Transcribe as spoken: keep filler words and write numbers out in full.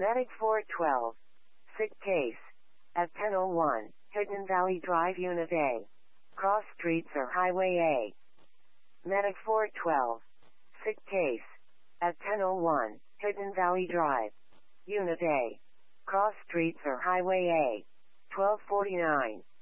Medic four twelve. Sick case. At ten oh one, Hidden Valley Drive Unit A. Cross streets or Highway A. Medic four twelve. Sick case. At ten oh one, Hidden Valley Drive. Unit A. Cross streets or Highway A. twelve forty-nine.